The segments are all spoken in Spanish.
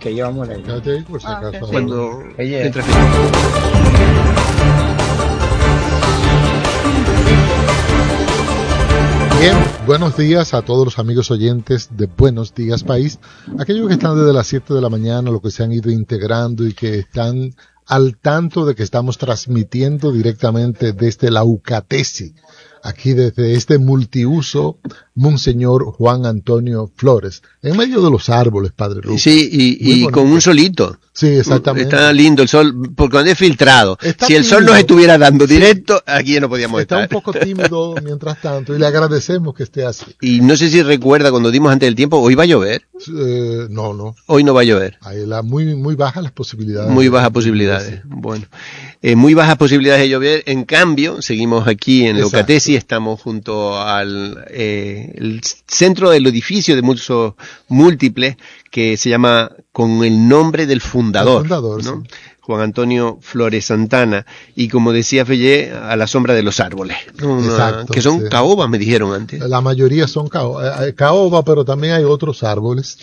que llevamos la isla. Quédate ahí por si acaso. Okay. Cuando Ella- entra Bien, buenos días a todos los amigos oyentes de Buenos Días País, aquellos que están desde las 7 de la mañana, los que se han ido integrando y que están al tanto de que estamos transmitiendo directamente desde la Ucatesi, aquí desde este multiuso Monseñor Juan Antonio Flores, en medio de los árboles, Padre Lucas. Sí, y Muy con bonito. un solito. Sí, exactamente. Está lindo el sol, porque cuando es filtrado. Está Si el sol tímido. nos estuviera dando Sí. directo, aquí ya no podíamos Está un estar. poco tímido mientras tanto y le agradecemos que esté así. Y no sé si recuerda cuando dimos antes del tiempo, hoy va a llover. No. Hoy no va a llover. Hay muy bajas las posibilidades. Muy bajas posibilidades. Bueno, muy bajas posibilidades de llover. En cambio, seguimos aquí en Exacto. Locatesi, estamos junto al el centro del edificio de usos múltiples que se llama con el nombre del fundador, El fundador, ¿no? sí. Juan Antonio Flores Santana, y como decía Fellé, a la sombra de los árboles, Exacto, que son sí. caobas, me dijeron antes. La mayoría son caoba, pero también hay otros árboles.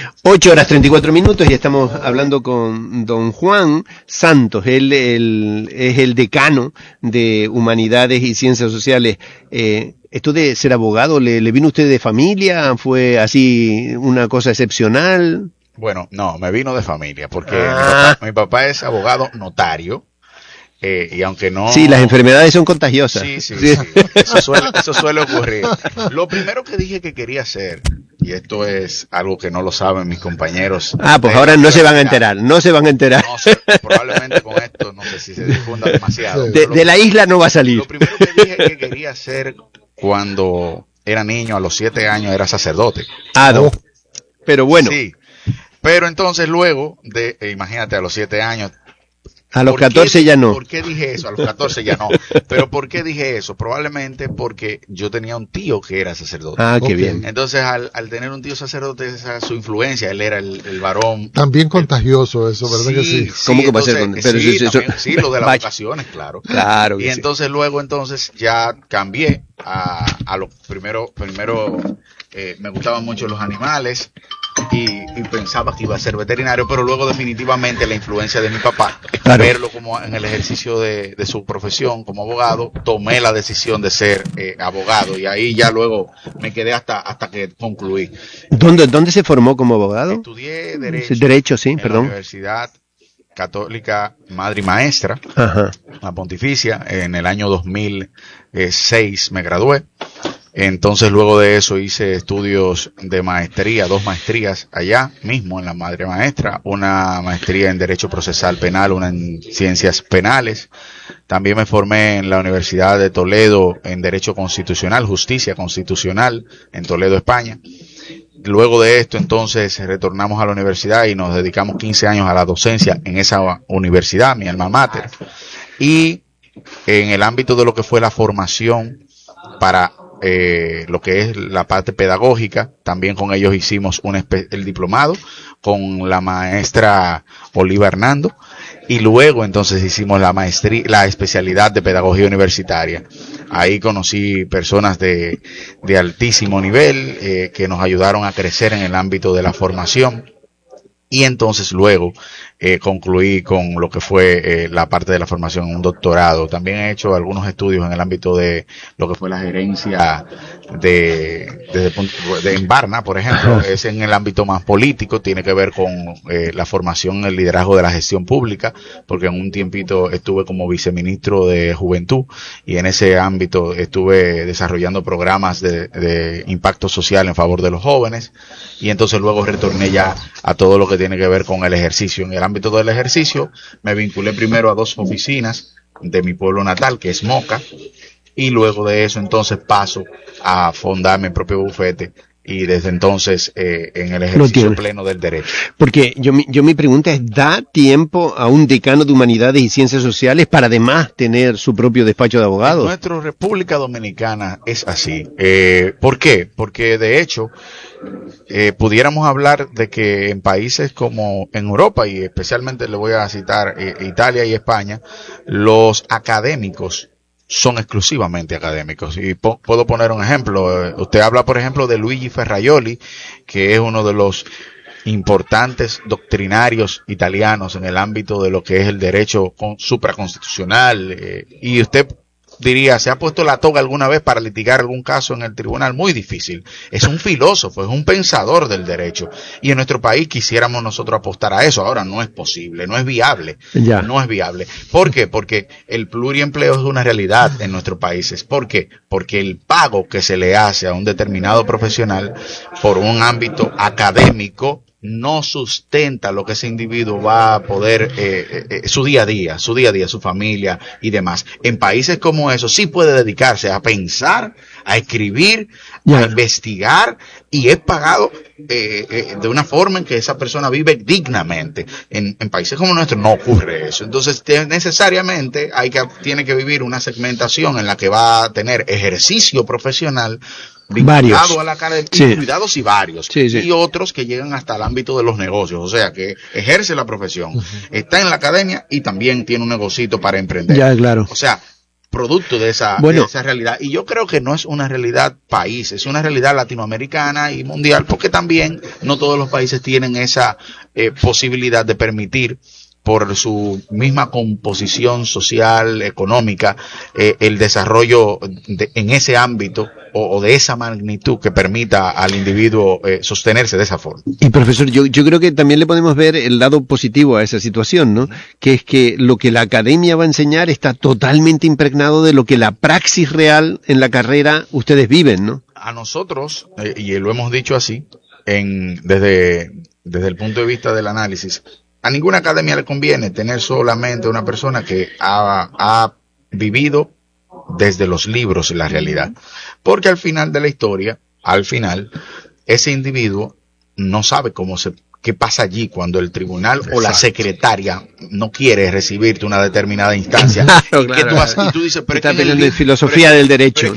8:34 y estamos hablando con don Juan Santos. Él es el decano de Humanidades y Ciencias Sociales. ¿Esto de ser abogado le vino usted de familia? ¿Fue así una cosa excepcional? Bueno, no, me vino de familia, porque Ah. mi papá es abogado notario, y aunque no... Sí, las enfermedades son contagiosas. Sí. Eso suele ocurrir. Lo primero que dije que quería hacer, y esto es algo que no lo saben mis compañeros... Ah, pues de ahora la no se van a universidad. enterar, no se van a enterar. No sé, probablemente con esto, no sé si se difunda demasiado. Sí. pero De la isla no va a salir. Lo primero que dije que quería hacer cuando era niño, a los 7 años, era sacerdote. Ah, no. Pero bueno, Sí. Pero entonces luego imagínate, a los 7 años. a los ¿Por qué 14 ya no. ¿Por qué dije eso? A los 14 ya no. Pero ¿por qué dije eso? Probablemente porque yo tenía un tío que era sacerdote. Ah, qué Ok. bien. Entonces, al tener un tío sacerdote, esa es su influencia. Él era el varón. También contagioso eso, ¿verdad que sí? ¿Cómo que va a ser entonces, pero sí, si eso- también, sí, lo de las Vaya. vocaciones, claro. Claro que Y sí. entonces luego ya cambié a lo primero me gustaban mucho los animales y pensaba que iba a ser veterinario, pero luego definitivamente la influencia de mi papá, Claro. verlo como en el ejercicio de su profesión como abogado, tomé la decisión de ser abogado, y ahí ya luego me quedé hasta que concluí. ¿Dónde se formó como abogado? Estudié Derecho, Derecho, sí, en la perdón. Universidad Católica Madre y Maestra, Ajá. la Pontificia. En el año 2006 me gradué. Entonces luego de eso hice estudios de maestría, 2 maestrías allá mismo en la Madre Maestra, una maestría en Derecho Procesal Penal, una en Ciencias Penales. También me formé en la Universidad de Toledo en Derecho Constitucional, Justicia Constitucional, en Toledo, España. Luego de esto, entonces, retornamos a la universidad y nos dedicamos 15 años a la docencia en esa universidad, mi alma mater. Y en el ámbito de lo que fue la formación para lo que es la parte pedagógica, también con ellos hicimos el diplomado con la maestra Oliva Hernando, y luego entonces hicimos la especialidad de pedagogía universitaria. Ahí conocí personas de altísimo nivel que nos ayudaron a crecer en el ámbito de la formación. Y entonces luego concluí con lo que fue la parte de la formación en un doctorado. También he hecho algunos estudios en el ámbito de lo que fue la gerencia de Embarna, por ejemplo. Es en el ámbito más político, tiene que ver con la formación, el liderazgo de la gestión pública, porque en un tiempito estuve como viceministro de Juventud y en ese ámbito estuve desarrollando programas de impacto social en favor de los jóvenes. Y entonces luego retorné ya a todo lo que tiene que ver con el ejercicio. En el ámbito del ejercicio me vinculé primero a 2 oficinas de mi pueblo natal, que es Moca, y luego de eso entonces paso a fundar mi propio bufete, y desde entonces en el ejercicio pleno del derecho. Porque mi pregunta es, ¿da tiempo a un decano de Humanidades y Ciencias Sociales para además tener su propio despacho de abogados? Nuestra República Dominicana es así. ¿Por qué? Porque de hecho pudiéramos hablar de que en países como en Europa, y especialmente le voy a citar Italia y España, los académicos son exclusivamente académicos. Y puedo poner un ejemplo. Usted habla, por ejemplo, de Luigi Ferraioli, que es uno de los importantes doctrinarios italianos en el ámbito de lo que es el derecho supraconstitucional, y usted diría, ¿se ha puesto la toga alguna vez para litigar algún caso en el tribunal? Muy difícil. Es un filósofo, es un pensador del derecho. Y en nuestro país quisiéramos nosotros apostar a eso. Ahora no es posible, no es viable. Ya. No es viable. ¿Por qué? Porque el pluriempleo es una realidad en nuestros países. ¿Por qué? Porque el pago que se le hace a un determinado profesional por un ámbito académico no sustenta lo que ese individuo va a poder, su día a día, su familia y demás. En países como esos sí puede dedicarse a pensar, a escribir, a investigar, y es pagado de una forma en que esa persona vive dignamente. En países como nuestro no ocurre eso. Entonces necesariamente tiene que vivir una segmentación en la que va a tener ejercicio profesional vinculado a la academia, sí. Cuidados y varios, sí, sí. Y otros que llegan hasta el ámbito de los negocios, o sea que ejerce la profesión, está en la academia y también tiene un negocito para emprender. Ya, claro. O sea, producto de esa realidad. Y yo creo que no es una realidad país, es una realidad latinoamericana y mundial, porque también no todos los países tienen esa posibilidad de permitir, por su misma composición social, económica, el desarrollo en ese ámbito o de esa magnitud que permita al individuo sostenerse de esa forma. Y profesor, yo creo que también le podemos ver el lado positivo a esa situación, ¿no? Que es que lo que la academia va a enseñar está totalmente impregnado de lo que la praxis real en la carrera ustedes viven, ¿no? A nosotros, y lo hemos dicho así, desde el punto de vista del análisis, a ninguna academia le conviene tener solamente una persona que ha vivido desde los libros la realidad. Porque al final de la historia, ese individuo no sabe qué pasa allí cuando el tribunal o la secretaria no quiere recibirte una determinada instancia. Y tú dices, pero está es que hablando de filosofía del derecho.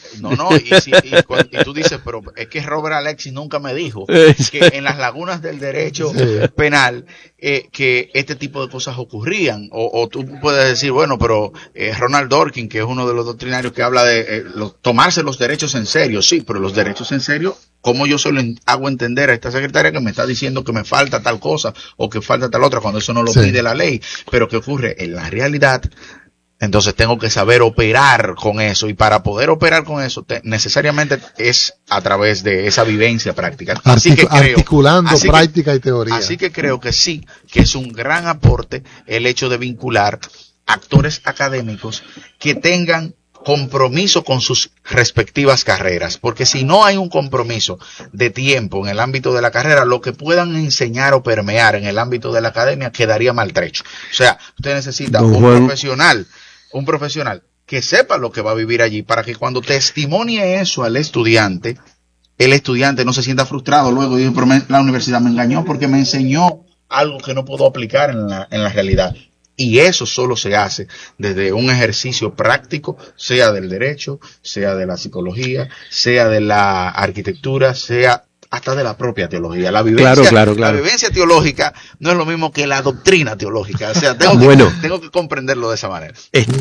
Y tú dices, pero es que Robert Alexis nunca me dijo que en las lagunas del derecho penal que este tipo de cosas ocurrían. O tú puedes decir, bueno, pero Ronald Dworkin, que es uno de los doctrinarios que habla de tomarse los derechos en serio. Sí, pero los derechos en serio, ¿cómo yo se lo hago entender a esta secretaria que me está diciendo que me falta tal cosa o que falta tal otra cuando eso no lo pide la ley? Pero ¿qué ocurre? En la realidad, entonces tengo que saber operar con eso, y para poder operar con eso necesariamente es a través de esa vivencia práctica. Articulando práctica y teoría. Así que creo que sí, que es un gran aporte el hecho de vincular actores académicos que tengan compromiso con sus respectivas carreras, porque si no hay un compromiso de tiempo en el ámbito de la carrera, lo que puedan enseñar o permear en el ámbito de la academia quedaría maltrecho. O sea, usted necesita un profesional que sepa lo que va a vivir allí, para que cuando testimonie eso al estudiante, el estudiante no se sienta frustrado luego y dice, pero la universidad me engañó porque me enseñó algo que no puedo aplicar en la realidad. Y eso solo se hace desde un ejercicio práctico, sea del derecho, sea de la psicología, sea de la arquitectura, sea hasta de la propia teología. La vivencia, claro. La vivencia teológica no es lo mismo que la doctrina teológica. O sea, tengo que comprenderlo de esa manera.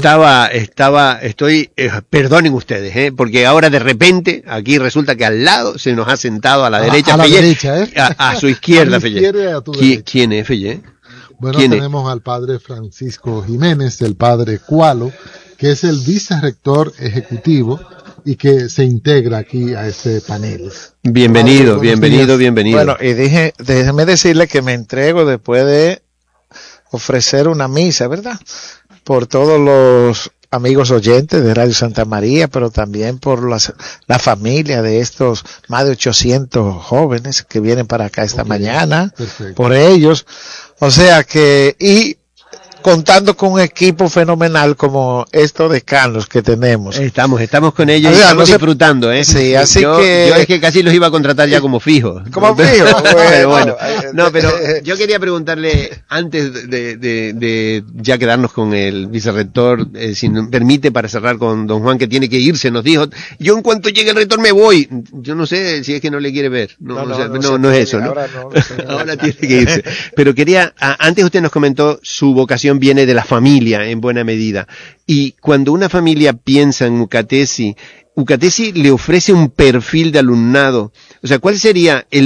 Perdonen ustedes, porque ahora de repente aquí resulta que al lado se nos ha sentado a la derecha, a su izquierda, ¿Quién es Fellé? Bueno, tenemos al padre Francisco Jiménez, el padre Cualo, que es el vicerrector ejecutivo y que se integra aquí a este panel. Bienvenido. Bueno, y déjeme decirle que me entrego después de ofrecer una misa, ¿verdad? Por todos los amigos oyentes de Radio Santa María, pero también por la familia de estos más de 800 jóvenes que vienen para acá esta mañana. Perfecto. Por ellos. O sea que, y contando con un equipo fenomenal como estos decanos que tenemos. Estamos con ellos y estamos disfrutando, ¿eh? Sí, así yo es que casi los iba a contratar ya como fijos. Como fijos. Pero bueno. No, pero yo quería preguntarle, antes de ya quedarnos con el vicerrector, si nos permite, para cerrar con don Juan, que tiene que irse, nos dijo, yo en cuanto llegue el rector me voy. Yo no sé si es que no le quiere ver. No es eso, ¿no? Ahora tiene que irse. Pero quería, antes usted nos comentó su vocación viene de la familia en buena medida, y cuando una familia piensa en UCATESI le ofrece un perfil de alumnado. O sea, ¿cuál sería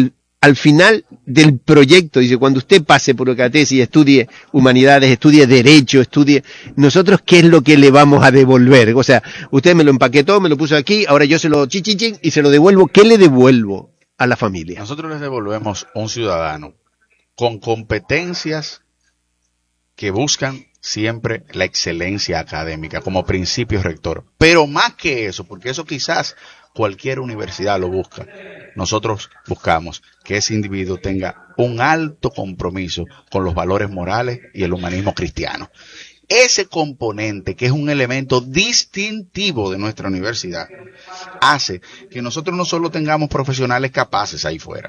al final del proyecto, dice, cuando usted pase por UCATESI y estudie humanidades, estudie derecho, nosotros qué es lo que le vamos a devolver. O sea, usted me lo empaquetó, me lo puso aquí, ahora yo se lo chichichín y se lo devuelvo. ¿Qué le devuelvo a la familia? Nosotros les devolvemos un ciudadano con competencias que buscan siempre la excelencia académica como principio rector. Pero más que eso, porque eso quizás cualquier universidad lo busca, nosotros buscamos que ese individuo tenga un alto compromiso con los valores morales y el humanismo cristiano. Ese componente, que es un elemento distintivo de nuestra universidad, hace que nosotros no solo tengamos profesionales capaces ahí fuera.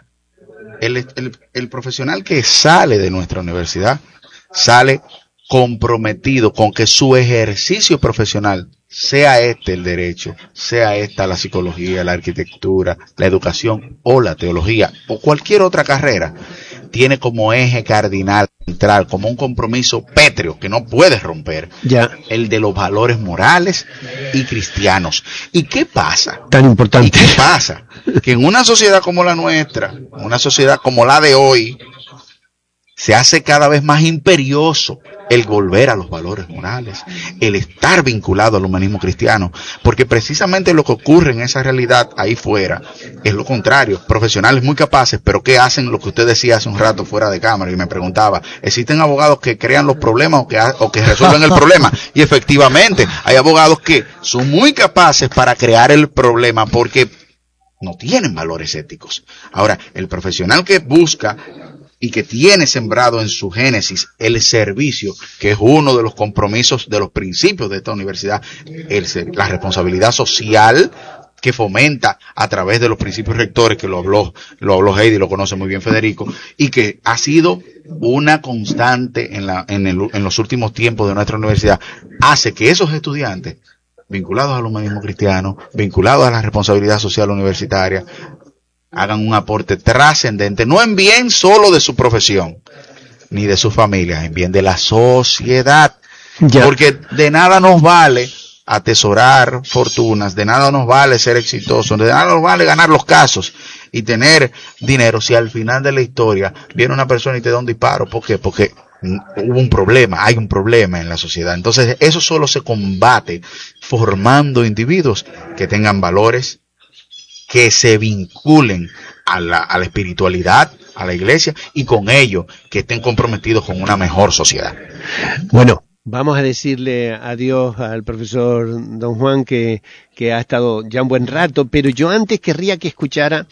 El profesional que sale de nuestra universidad sale comprometido con que su ejercicio profesional, sea este el derecho, sea esta la psicología, la arquitectura, la educación o la teología o cualquier otra carrera, tiene como eje cardinal central, como un compromiso pétreo que no puedes romper, el de los valores morales y cristianos. ¿Y qué pasa? Tan importante. ¿Y qué pasa? Que en una sociedad como la nuestra, una sociedad como la de hoy, se hace cada vez más imperioso el volver a los valores morales, el estar vinculado al humanismo cristiano, porque precisamente lo que ocurre en esa realidad ahí fuera es lo contrario. Profesionales muy capaces, pero ¿qué hacen? Lo que usted decía hace un rato fuera de cámara y me preguntaba, ¿existen abogados que crean los problemas o que resuelven el problema? Y efectivamente, hay abogados que son muy capaces para crear el problema porque no tienen valores éticos. Ahora, el profesional que busca y que tiene sembrado en su génesis el servicio, que es uno de los compromisos de los principios de esta universidad, la responsabilidad social que fomenta a través de los principios rectores, que lo habló Heidi, lo conoce muy bien Federico, y que ha sido una constante en los últimos tiempos de nuestra universidad, hace que esos estudiantes vinculados al humanismo cristiano, vinculados a la responsabilidad social universitaria, hagan un aporte trascendente, no en bien solo de su profesión, ni de su familia, en bien de la sociedad. Porque de nada nos vale atesorar fortunas, de nada nos vale ser exitosos, de nada nos vale ganar los casos y tener dinero si al final de la historia viene una persona y te da un disparo. ¿Por qué? Porque hubo un problema, hay un problema en la sociedad. Entonces eso solo se combate formando individuos que tengan valores, que se vinculen a la espiritualidad, a la iglesia, y con ello que estén comprometidos con una mejor sociedad. Bueno, vamos a decirle adiós al profesor Don Juan, que ha estado ya un buen rato, pero yo antes querría que escuchara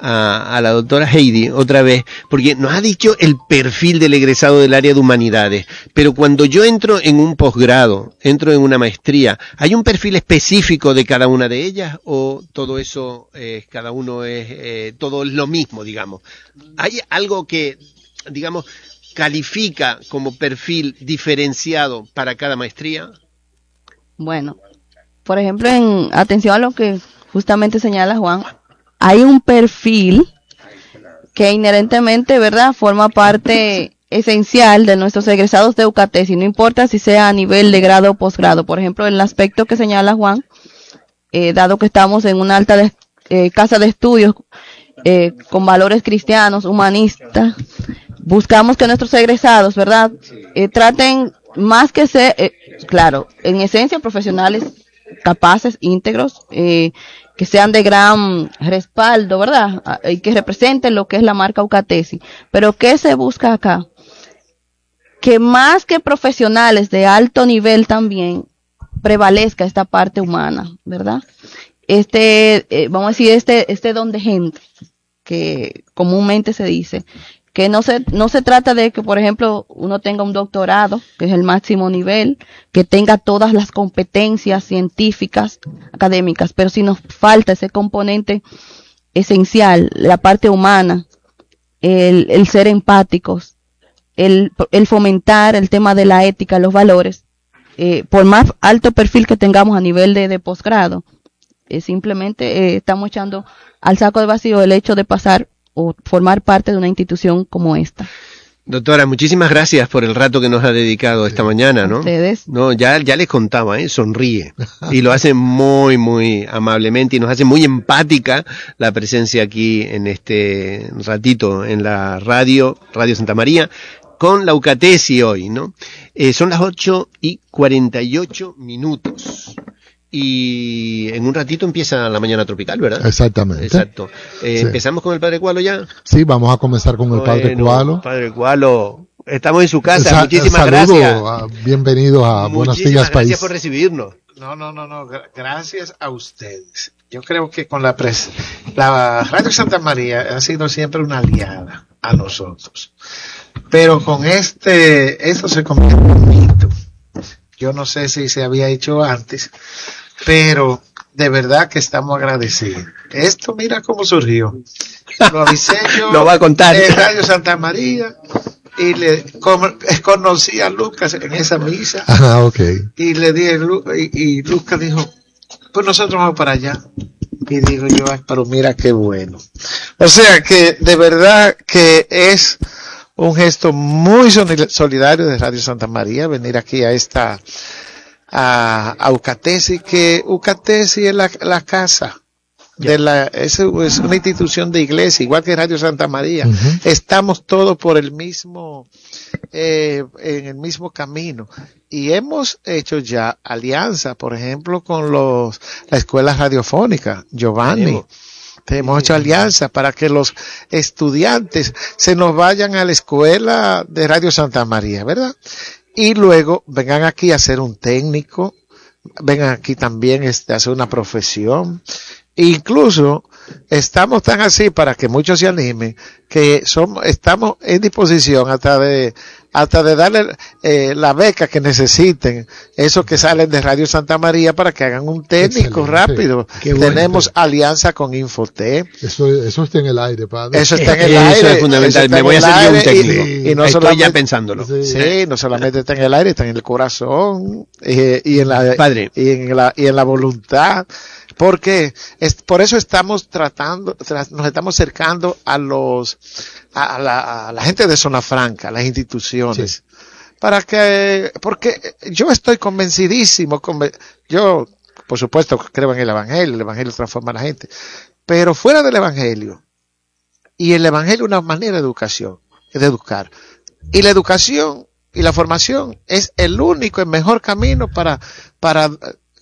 a la doctora Heidi otra vez, porque nos ha dicho el perfil del egresado del área de humanidades, pero cuando yo entro en un posgrado, entro en una maestría, ¿hay un perfil específico de cada una de ellas o todo eso, cada uno es, todo es lo mismo, digamos? ¿Hay algo que, digamos, califica como perfil diferenciado para cada maestría? Bueno, por ejemplo, en atención a lo que justamente señala Juan, hay un perfil que inherentemente, ¿verdad?, forma parte esencial de nuestros egresados de UCATESI, no importa si sea a nivel de grado o posgrado. Por ejemplo, el aspecto que señala Juan, dado que estamos en una alta casa de estudios con valores cristianos, humanistas, buscamos que nuestros egresados, ¿verdad?, traten más que ser, claro, en esencia profesionales capaces, íntegros, que sean de gran respaldo, ¿verdad?, y que representen lo que es la marca UCATESI. Pero ¿qué se busca acá? Que más que profesionales de alto nivel también prevalezca esta parte humana, ¿verdad? Vamos a decir, este don de gente, que comúnmente se dice, que no se trata de que, por ejemplo, uno tenga un doctorado, que es el máximo nivel, que tenga todas las competencias científicas, académicas, pero si nos falta ese componente esencial, la parte humana, el ser empáticos, el fomentar el tema de la ética, los valores, por más alto perfil que tengamos a nivel de posgrado, simplemente estamos echando al saco de vacío el hecho de pasar o formar parte de una institución como esta. Doctora, muchísimas gracias por el rato que nos ha dedicado esta mañana, ¿no? Ustedes. No, ya les contaba, sonríe. Y lo hace muy, muy amablemente y nos hace muy empática la presencia aquí en este ratito en la Radio Santa María, con la Eucatesi hoy, ¿no? Son las 8:48. Y en un ratito empieza la mañana tropical, ¿verdad? Exactamente. Exacto. Sí. ¿Empezamos con el Padre Cualo ya? Sí, vamos a comenzar con el Padre Cualo. Padre Cualo, estamos en su casa. Muchísimas saludo, gracias. Bienvenidos a Buenos Días País. Gracias por recibirnos. No. Gracias a ustedes. Yo creo que con la Radio Santa María ha sido siempre una aliada a nosotros. Pero con esto se convierte en un mito. Yo no sé si se había hecho antes, pero de verdad que estamos agradecidos. Esto, mira cómo surgió. Lo avisé yo. Lo va a contar. En Radio Santa María. Y conocí a Lucas en esa misa. Ah, ok. Y le dije, y Lucas dijo, pues nosotros vamos para allá. Y digo yo, ay, pero mira qué bueno. O sea que de verdad que es un gesto muy solidario de Radio Santa María venir aquí a Eucatesi, que Eucatesi es la casa es una institución de iglesia, igual que Radio Santa María. Uh-huh. Estamos todos por el mismo, en el mismo camino. Y hemos hecho ya alianza, por ejemplo, con la escuela radiofónica, Giovanni. Hemos hecho alianza para que los estudiantes se nos vayan a la escuela de Radio Santa María, ¿verdad? Y luego vengan aquí a hacer un técnico, vengan aquí también a hacer una profesión. Incluso estamos tan así para que muchos se animen que estamos en disposición hasta de darle la beca que necesiten, esos que salen de Radio Santa María para que hagan un técnico rápido. Tenemos alianza con Infotep. Eso está en el aire, padre. Eso está en el aire. Eso es fundamental. Me voy a hacer yo un técnico. Y no estoy ya pensándolo. Sí, no solamente está en el aire, está en el corazón y en la voluntad. Porque por eso estamos nos estamos acercando a la gente de Zona Franca, a las instituciones, porque yo estoy convencidísimo, yo por supuesto creo en el Evangelio transforma a la gente, pero fuera del Evangelio, y el Evangelio es una manera de educar, y la educación y la formación es el único y mejor camino para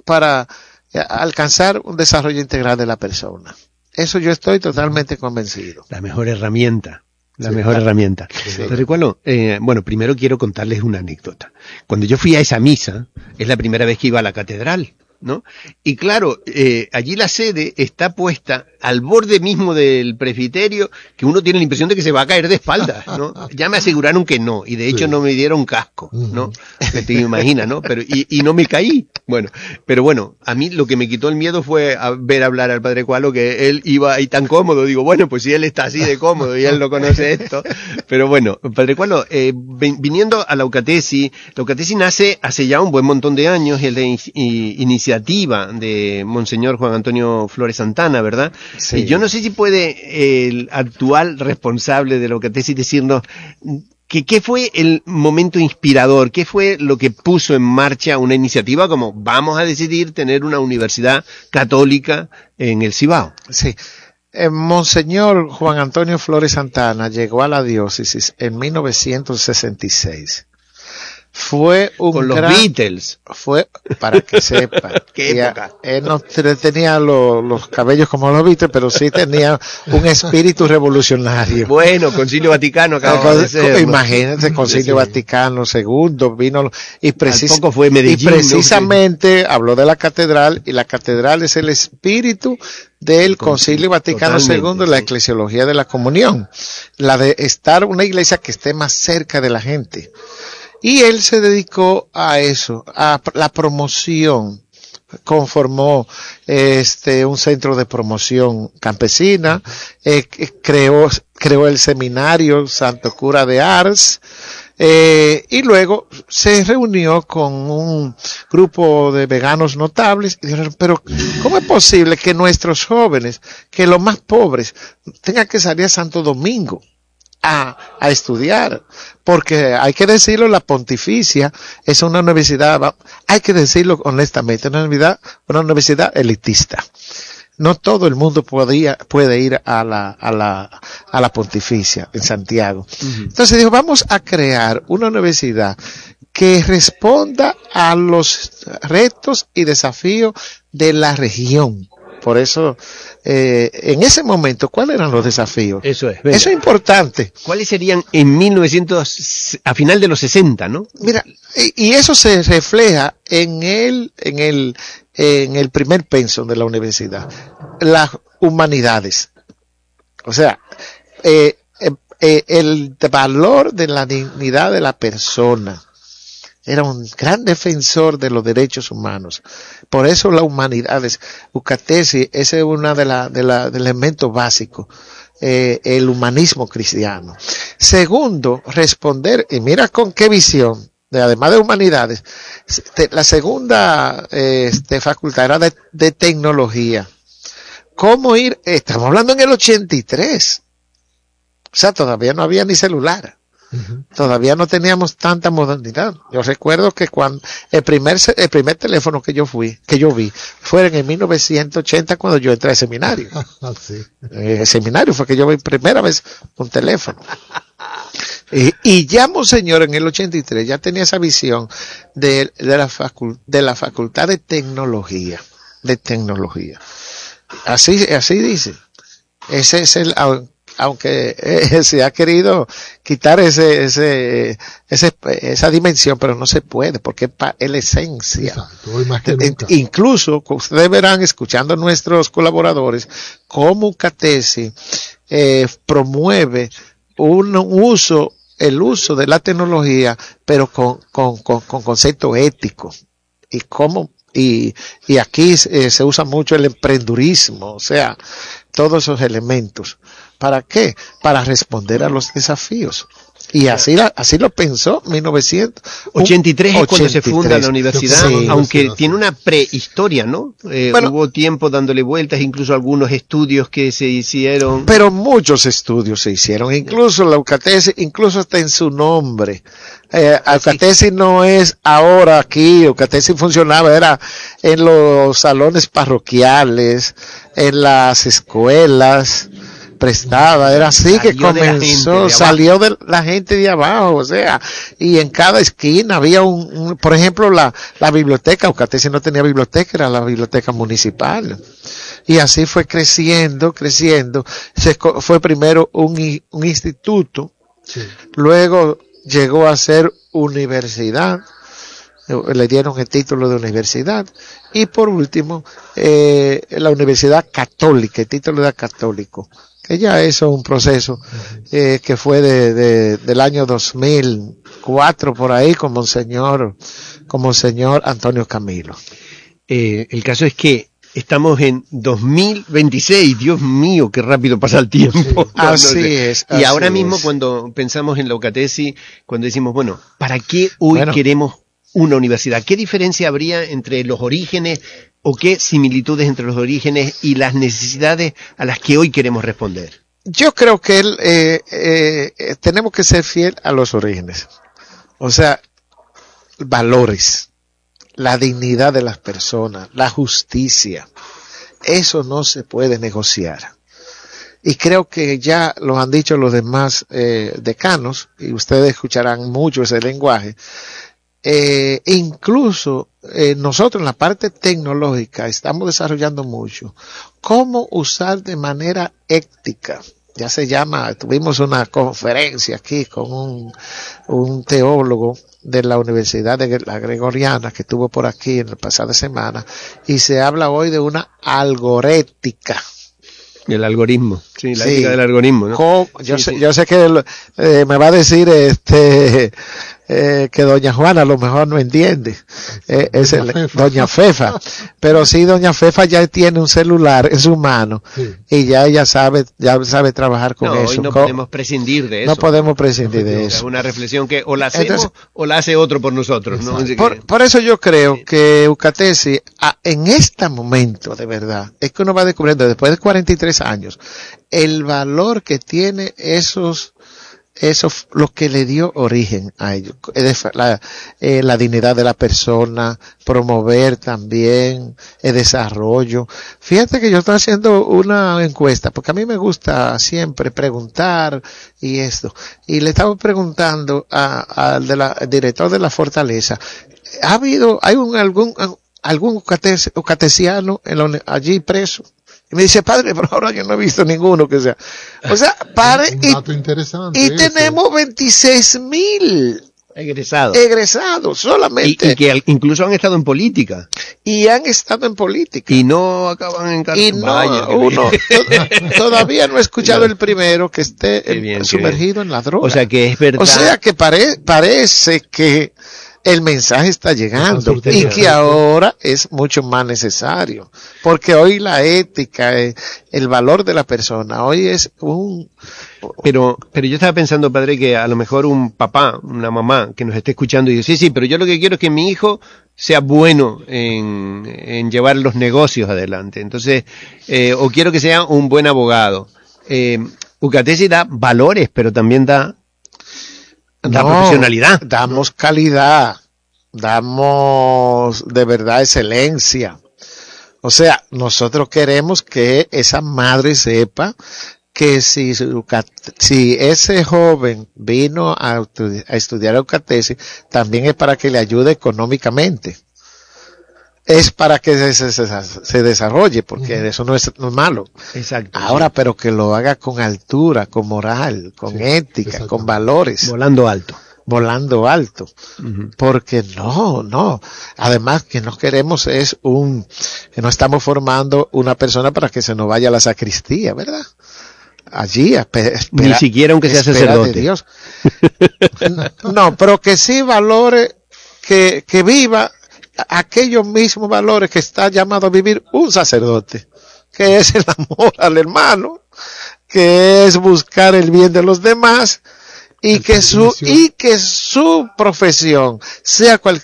alcanzar un desarrollo integral de la persona. Eso yo estoy totalmente convencido. La mejor herramienta. Herramienta. Sí. Recuerdo, bueno, primero quiero contarles una anécdota. Cuando yo fui a esa misa, es la primera vez que iba a la catedral, ¿no? Y claro, allí la sede está puesta al borde mismo del presbiterio, que uno tiene la impresión de que se va a caer de espaldas, ¿no? Ya me aseguraron que no, y de hecho no me dieron casco, ¿no? Te imaginas, ¿no? Pero, y no me caí. Bueno, pero bueno, a mí lo que me quitó el miedo fue ver hablar al Padre Cualo, que él iba ahí tan cómodo. Digo, bueno, pues si él está así de cómodo y él no conoce esto. Pero bueno, Padre Cualo, viniendo a la Eucatesi nace hace ya un buen montón de años, es la iniciativa de Monseñor Juan Antonio Flores Santana, ¿verdad? Sí. Yo no sé si puede el actual responsable de la Eucatesi decirnos ¿qué fue el momento inspirador? ¿Qué fue lo que puso en marcha una iniciativa como vamos a decidir tener una universidad católica en el Cibao? Sí. Monseñor Juan Antonio Flores Santana llegó a la diócesis en 1966. Fue un con los Beatles. Fue, para que sepa. ¿Qué época? Él no tenía los cabellos como los Beatles, pero sí tenía un espíritu revolucionario. Bueno, Concilio Vaticano acababa de ser. Imagínate, Concilio Vaticano II vino y poco fue Medellín, y precisamente habló de la catedral, y la catedral es el espíritu del Concilio Vaticano II, la eclesiología de la comunión, la de estar una iglesia que esté más cerca de la gente. Y él se dedicó a eso, a la promoción. Conformó un centro de promoción campesina, creó el seminario Santo Cura de Ars, y luego se reunió con un grupo de veganos notables y dijeron, pero ¿cómo es posible que nuestros jóvenes, que los más pobres, tengan que salir a Santo Domingo a estudiar, porque hay que decirlo, la Pontificia es una universidad, hay que decirlo honestamente, una universidad elitista. No todo el mundo puede ir a la Pontificia en Santiago. Uh-huh. Entonces dijo, vamos a crear una universidad que responda a los retos y desafíos de la región. Por eso, en ese momento, ¿cuáles eran los desafíos? Eso es. Venga. Eso es importante. ¿Cuáles serían a final de los 60, no? Mira, y eso se refleja en el primer pensum de la universidad. Las humanidades. O sea, el valor de la dignidad de la persona. Era un gran defensor de los derechos humanos. Por eso las humanidades, Eucatesis, ese es uno de los elementos básicos, el humanismo cristiano. Segundo, responder, y mira con qué visión, además de humanidades, la segunda facultad era de tecnología. ¿Cómo ir? Estamos hablando en el 83. O sea, todavía no había ni celular. Uh-huh. Todavía no teníamos tanta modernidad. Yo recuerdo que cuando el primer teléfono que yo vi fue en el 1980 cuando yo entré al seminario. Sí. El seminario fue que yo vi primera vez un teléfono. Y ya Monseñor en el 83 ya tenía esa visión de la facultad de tecnología. Así dice. Ese es aunque se ha querido quitar esa dimensión, pero no se puede, porque es la esencia. Exacto, hoy más que nunca. Incluso, ustedes verán, escuchando a nuestros colaboradores, cómo Eucatesis promueve el uso de la tecnología, pero con concepto ético. Y aquí se usa mucho el emprendurismo, o sea, todos esos elementos. ¿Para qué? Para responder a los desafíos. Y así lo pensó 1983 es cuando se funda la universidad, sí, aunque tiene una prehistoria, ¿no? Bueno, hubo tiempo dándole vueltas, incluso algunos estudios que se hicieron. Pero muchos estudios se hicieron, incluso la Eucatesis, incluso hasta en su nombre. Eucatesis no es ahora aquí, Eucatesis funcionaba, era en los salones parroquiales, en las escuelas, prestada, era así que comenzó, salió de la gente de abajo, o sea, y en cada esquina había por ejemplo, la biblioteca, Eucatesis no tenía biblioteca, era la biblioteca municipal, y así fue creciendo, fue primero un instituto, sí. Luego llegó a ser universidad, le dieron el título de universidad, y por último, la universidad católica, el título de católico, que ya eso es un proceso que fue del año 2004 por ahí con Monseñor Antonio Camilo. El caso es que estamos en 2026, Dios mío, qué rápido pasa el tiempo. Sí, así es. Y ahora mismo cuando pensamos en la Eucatesis, cuando decimos, bueno, ¿para qué hoy queremos una universidad? ¿Qué diferencia habría entre los orígenes o qué similitudes entre los orígenes y las necesidades a las que hoy queremos responder? Yo creo que tenemos que ser fiel a los orígenes. O sea, valores, la dignidad de las personas, la justicia. Eso no se puede negociar. Y creo que ya lo han dicho los demás decanos, y ustedes escucharán mucho ese lenguaje. Incluso nosotros en la parte tecnológica estamos desarrollando mucho cómo usar de manera ética. Ya se llama, tuvimos una conferencia aquí con un teólogo de la Universidad de la Gregoriana que estuvo por aquí en la pasada semana, y se habla hoy de una algorética. El algoritmo, sí, la ética del algoritmo, ¿no? Yo sé que me va a decir que doña Juana a lo mejor no entiende, doña Fefa, pero sí doña Fefa ya tiene un celular en su mano, sí. Y ya ella sabe trabajar con eso. Hoy no podemos prescindir de eso. No podemos prescindir de eso. Es una reflexión que o la hacemos o la hace otro por nosotros, ¿no? Por eso yo creo que Eucatesis, en este momento, de verdad, es que uno va descubriendo después de 43 años, el valor que tiene esos eso lo que le dio origen a ello, la dignidad de la persona, promover también el desarrollo. Fíjate que yo estoy haciendo una encuesta, porque a mí me gusta siempre preguntar y esto, y le estaba preguntando al director de la Fortaleza, hay algún catesiano allí preso? Y me dice, padre, pero ahora yo no he visto ninguno que sea. O sea, padre, un dato interesante y tenemos 26,000 egresados solamente. Y que incluso han estado en política. Y han estado en política. Y no acaban en cárcel. Y no, todavía no he escuchado el primero que esté sumergido en la droga. O sea que es verdad. O sea que parece que el mensaje está llegando y que ahora es mucho más necesario, porque hoy la ética, el valor de la persona, hoy es Pero yo estaba pensando, padre, que a lo mejor un papá, una mamá que nos esté escuchando y dice, sí, pero yo lo que quiero es que mi hijo sea bueno en llevar los negocios adelante. Entonces, o quiero que sea un buen abogado. UCATESI da valores, pero también da profesionalidad. Damos calidad, damos de verdad excelencia. O sea, nosotros queremos que esa madre sepa que si ese joven vino a estudiar a UCATESI, también es para que le ayude económicamente. Es para que se desarrolle, porque eso no es malo. Exacto. Ahora, pero que lo haga con altura, con moral, con ética, con valores. Volando alto. Porque no. Además, que no queremos que no estamos formando una persona para que se nos vaya a la sacristía, ¿verdad? Allí, ni siquiera aunque sea sacerdote. De Dios. No, pero que sí valore, que viva aquellos mismos valores que está llamado a vivir un sacerdote, que es el amor al hermano, que es buscar el bien de los demás, y que su profesión, sea cual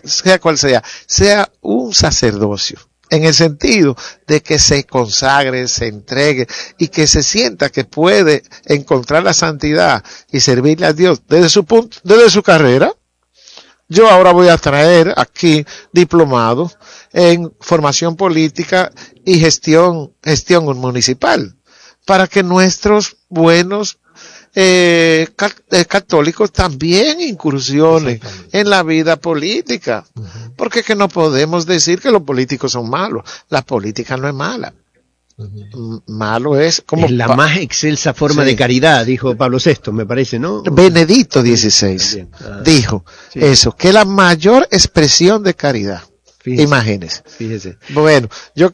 sea un sacerdocio, en el sentido de que se consagre, se entregue y que se sienta que puede encontrar la santidad y servirle a Dios desde su carrera. Yo ahora voy a traer aquí diplomados en formación política y gestión municipal, para que nuestros buenos católicos también incursionen en la vida política. Porque es que no podemos decir que los políticos son malos. La política no es mala. Malo es como... Es la más excelsa forma de caridad, dijo Pablo VI, me parece, ¿no? Benedicto XVI dijo eso, que la mayor expresión de caridad. Fíjese. Bueno,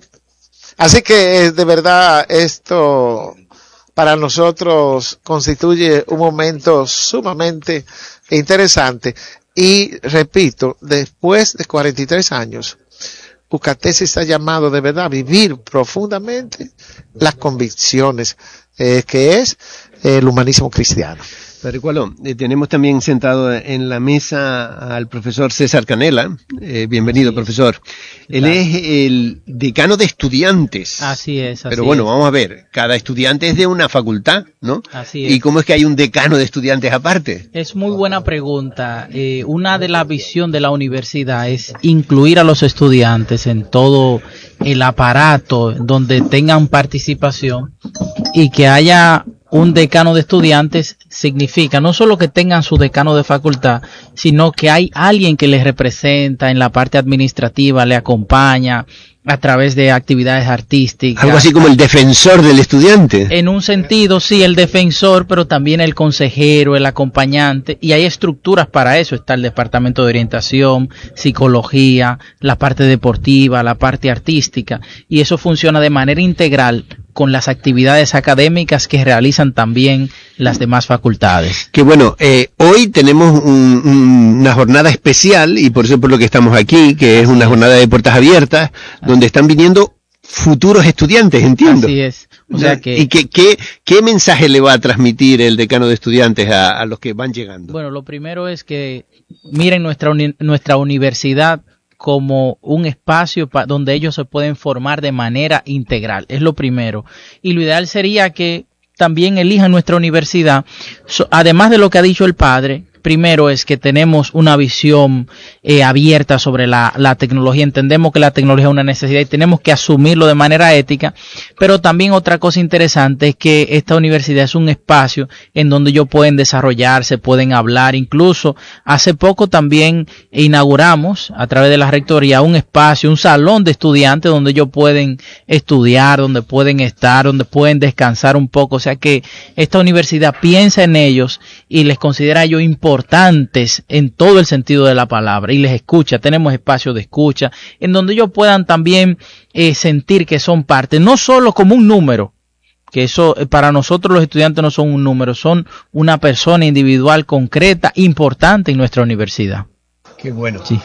así que de verdad esto para nosotros constituye un momento sumamente interesante y repito, después de 43 años, UCATESI está llamado de verdad a vivir profundamente las convicciones que es el humanismo cristiano. Padre Cualo, tenemos también sentado en la mesa al profesor César Canela. Bienvenido, profesor. Él es el decano de estudiantes. Así es. Pero bueno, vamos a ver, cada estudiante es de una facultad, ¿no? Así es. ¿Y cómo es que hay un decano de estudiantes aparte? Es muy buena pregunta. Una de las visiones de la universidad es incluir a los estudiantes en todo el aparato donde tengan participación y que haya un decano de estudiantes significa no solo que tengan su decano de facultad, sino que hay alguien que les representa en la parte administrativa, le acompaña a través de actividades artísticas. Algo así como el defensor del estudiante. En un sentido, sí, el defensor, pero también el consejero, el acompañante, y hay estructuras para eso. Está el departamento de orientación, psicología, la parte deportiva, la parte artística, y eso funciona de manera integral con las actividades académicas que realizan también las demás facultades. Que bueno, hoy tenemos una jornada especial, y por eso es por lo que estamos aquí, que es una jornada de puertas abiertas, donde están viniendo futuros estudiantes, entiendo. Así es. O sea que... ¿Y qué mensaje le va a transmitir el decano de estudiantes a los que van llegando? Bueno, lo primero es que miren nuestra universidad como un espacio donde ellos se pueden formar de manera integral, es lo primero. Y lo ideal sería que también elijan nuestra universidad, además de lo que ha dicho el padre, primero es que tenemos una visión abierta sobre la tecnología. Entendemos que la tecnología es una necesidad y tenemos que asumirlo de manera ética, pero también otra cosa interesante es que esta universidad es un espacio en donde ellos pueden desarrollarse, pueden hablar. Incluso hace poco también inauguramos a través de la rectoría un espacio, un salón de estudiantes donde ellos pueden estudiar, donde pueden estar, donde pueden descansar un poco. O sea que esta universidad piensa en ellos y les considera a ellos importantes en todo el sentido de la palabra y les escucha. Tenemos espacios de escucha en donde ellos puedan también sentir que son parte, no solo como un número, que eso para nosotros los estudiantes no son un número, son una persona individual concreta, importante en nuestra universidad. Qué bueno. Sí.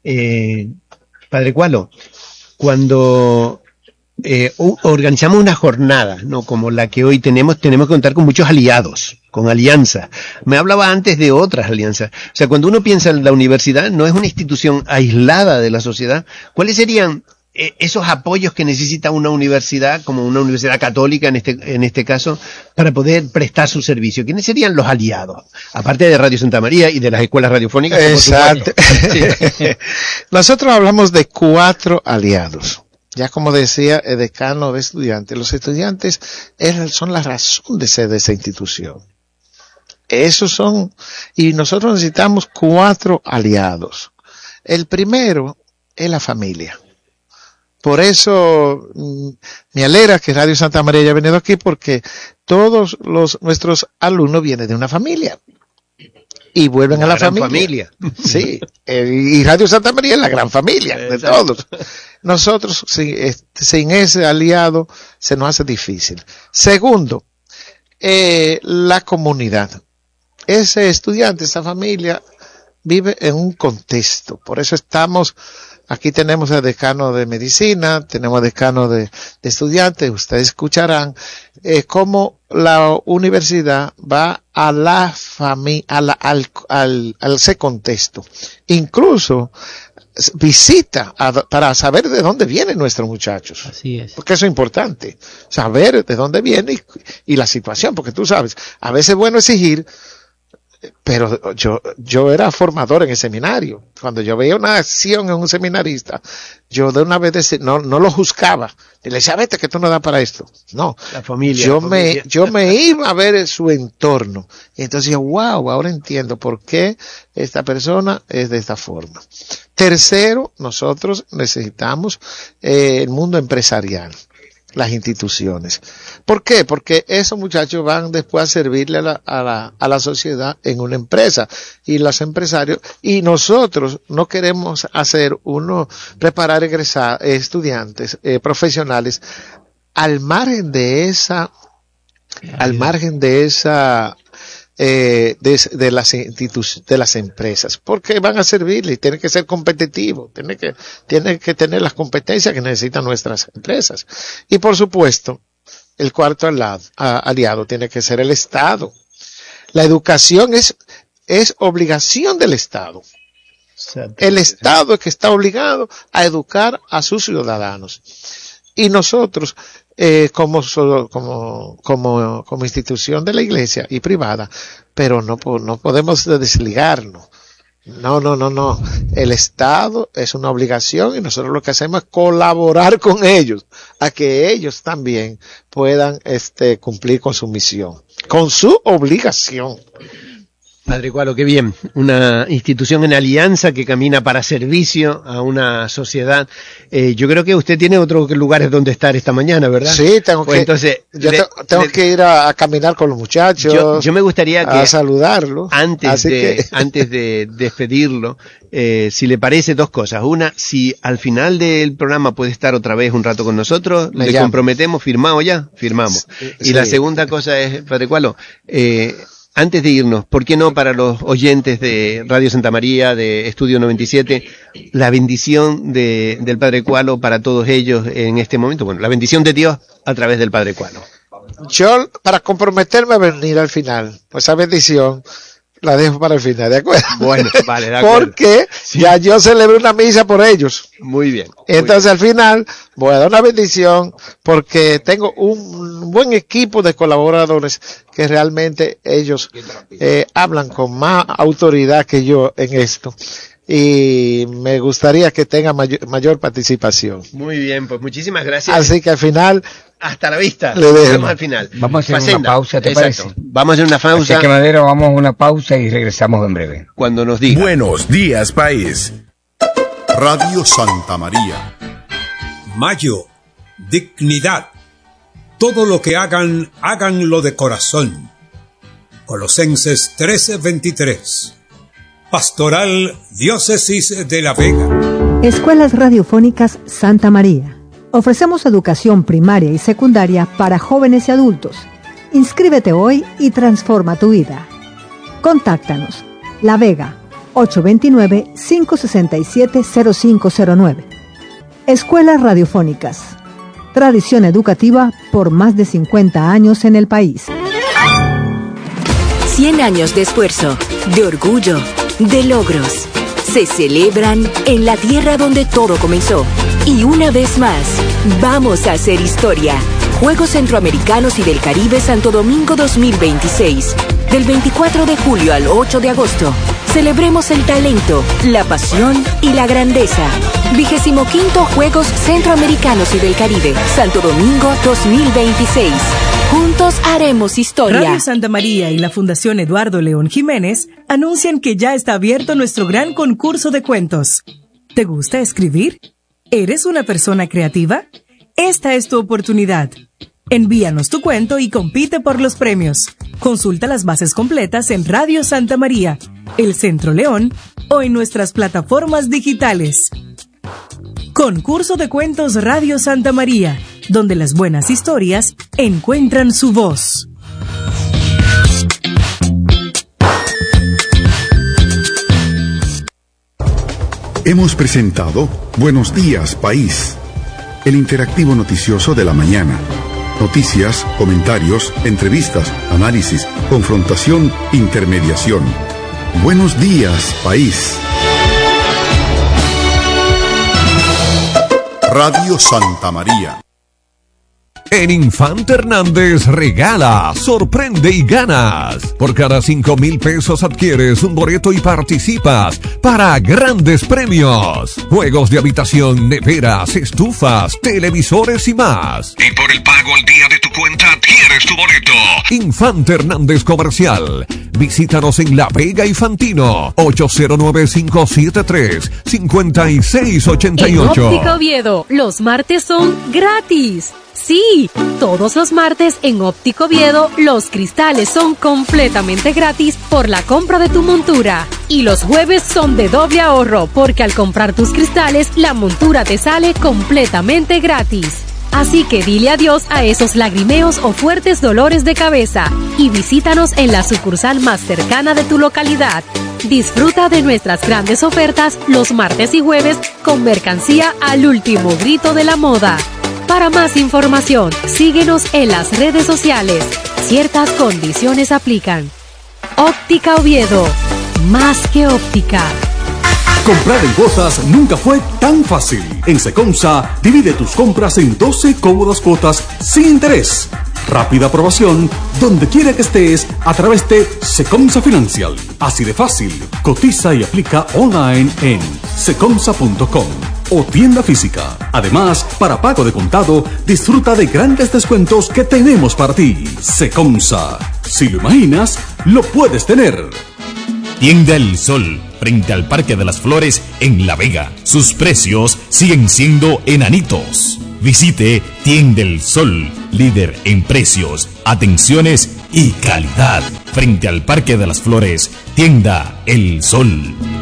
Padre Cualo, cuando organizamos una jornada, ¿no?, como la que hoy tenemos que contar con muchos aliados, con alianzas. Me hablaba antes de otras alianzas. O sea, cuando uno piensa en la universidad, no es una institución aislada de la sociedad. ¿Cuáles serían esos apoyos que necesita una universidad, como una universidad católica en este caso, para poder prestar su servicio? ¿Quiénes serían los aliados? Aparte de Radio Santa María y de las escuelas radiofónicas. Exacto. Sí. Nosotros hablamos de 4 aliados. Ya como decía el decano de estudiantes, los estudiantes son la razón de ser de esa institución. Esos son, y nosotros necesitamos 4 aliados. El primero es la familia. Por eso me alegra que Radio Santa María haya venido aquí, porque todos nuestros alumnos vienen de una familia. Y vuelven a la familia. Sí, y Radio Santa María es la gran familia de todos. Nosotros, sin ese aliado, se nos hace difícil. Segundo, la comunidad. Ese estudiante, esa familia, vive en un contexto. Por eso aquí tenemos el decano de medicina, tenemos decano de estudiantes. Ustedes escucharán cómo la universidad va a al ese contexto. Incluso visita para saber de dónde vienen nuestros muchachos. Así es. Porque eso es importante, saber de dónde viene y la situación, porque tú sabes, a veces es bueno exigir, pero yo era formador en el seminario. Cuando yo veía una acción en un seminarista, yo de una vez no lo juzgaba. Y le decía, vete que tú no das para esto. No. La familia. Yo me iba a ver en su entorno. Y entonces yo, wow, ahora entiendo por qué esta persona es de esta forma. Tercero, nosotros necesitamos el mundo empresarial. Las instituciones. ¿Por qué? Porque esos muchachos van después a servirle a la sociedad en una empresa, y los empresarios, y nosotros no queremos preparar estudiantes profesionales al margen de las empresas, porque van a servirle y tienen que ser competitivos, tienen que tener las competencias que necesitan nuestras empresas. Y por supuesto, el cuarto aliado tiene que ser el Estado. La educación es obligación del Estado. El Estado es que está obligado a educar a sus ciudadanos. Y nosotros, como institución de la iglesia y privada, pero no podemos desligarnos. No. El Estado es una obligación y nosotros lo que hacemos es colaborar con ellos a que ellos también puedan cumplir con su misión, con su obligación. Padre Cualo, qué bien. Una institución en alianza que camina para servicio a una sociedad. Yo creo que usted tiene otros lugares donde estar esta mañana, ¿verdad? Sí, tengo que ir a caminar con los muchachos. Yo me gustaría a saludarlos. Antes de despedirlo, si le parece, 2 cosas. Una, si al final del programa puede estar otra vez un rato con nosotros, le comprometemos, firmamos. Sí. Y la segunda cosa es, Padre Cualo, antes de irnos, ¿por qué no para los oyentes de Radio Santa María, de Estudio 97, la bendición del Padre Cualo para todos ellos en este momento? Bueno, la bendición de Dios a través del Padre Cualo. Yo, para comprometerme a venir al final, pues esa bendición, la dejo para el final, ¿de acuerdo? Bueno, vale, de acuerdo. Porque ya yo celebré una misa por ellos. Muy bien. Entonces al final voy a dar una bendición porque tengo un buen equipo de colaboradores que realmente ellos hablan con más autoridad que yo en esto. Y me gustaría que tenga mayor participación. Muy bien, pues muchísimas gracias. Así que al final, hasta la vista. Le Nos vemos al final. Vamos a hacer una pausa, ¿te Exacto. parece? Vamos a hacer una pausa. Así que Madero, vamos a una pausa y regresamos en breve. Cuando nos diga. Buenos días, país. Radio Santa María. Mayo, dignidad. Todo lo que hagan, háganlo de corazón. Colosenses 13:23. Pastoral Diócesis de La Vega. Escuelas Radiofónicas Santa María. Ofrecemos educación primaria y secundaria para jóvenes y adultos. Inscríbete hoy y transforma tu vida. Contáctanos. La Vega, 829-567-0509. Escuelas Radiofónicas. Tradición educativa por más de 50 años en el país. 100 años de esfuerzo, de orgullo, de logros. Se celebran en la tierra donde todo comenzó. Y una vez más, vamos a hacer historia. Juegos Centroamericanos y del Caribe Santo Domingo 2026. Del 24 de julio al 8 de agosto. Celebremos el talento, la pasión y la grandeza. 25º Juegos Centroamericanos y del Caribe Santo Domingo 2026. Juntos haremos historia. Radio Santa María y la Fundación Eduardo León Jiménez anuncian que ya está abierto nuestro gran concurso de cuentos. ¿Te gusta escribir? ¿Eres una persona creativa? Esta es tu oportunidad. Envíanos tu cuento y compite por los premios. Consulta las bases completas en Radio Santa María, El Centro León o en nuestras plataformas digitales. Concurso de Cuentos Radio Santa María, donde las buenas historias encuentran su voz. Hemos presentado Buenos Días, País, el interactivo noticioso de la mañana. Noticias, comentarios, entrevistas, análisis, confrontación, intermediación. Buenos días, país. Radio Santa María. En Infante Hernández regala, sorprende y ganas. Por cada 5,000 pesos adquieres un boleto y participas para grandes premios. Juegos de habitación, neveras, estufas, televisores y más. Y por el pago al día de tu cuenta adquieres tu boleto. Infante Hernández Comercial. Visítanos en La Vega y Fantino. 809-573-5688. En Óptica Oviedo, los martes son gratis. Sí, todos los martes en Óptico Oviedo los cristales son completamente gratis por la compra de tu montura. Y los jueves son de doble ahorro porque al comprar tus cristales la montura te sale completamente gratis. Así que dile adiós a esos lagrimeos o fuertes dolores de cabeza y visítanos en la sucursal más cercana de tu localidad. Disfruta de nuestras grandes ofertas los martes y jueves con mercancía al último grito de la moda. Para más información, síguenos en las redes sociales. Ciertas condiciones aplican. Óptica Oviedo. Más que óptica. Comprar en cuotas nunca fue tan fácil. En Secomsa, divide tus compras en 12 cómodas cuotas sin interés. Rápida aprobación, donde quiera que estés, a través de Secomsa Financial. Así de fácil. Cotiza y aplica online en secomsa.com o tienda física. Además, para pago de contado, disfruta de grandes descuentos que tenemos para ti. Secomsa. Si lo imaginas, lo puedes tener. Tienda El Sol, frente al Parque de las Flores en La Vega. Sus precios siguen siendo enanitos. Visite Tienda El Sol, líder en precios, atenciones y calidad. Frente al Parque de las Flores, Tienda El Sol.